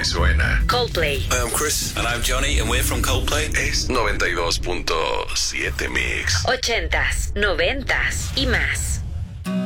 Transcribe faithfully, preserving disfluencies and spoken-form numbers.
que suena. Coldplay. Hi, I'm Chris. And I'm Johnny, and we're from Coldplay. Es noventa y dos punto siete Mix. Ochentas, noventas y más.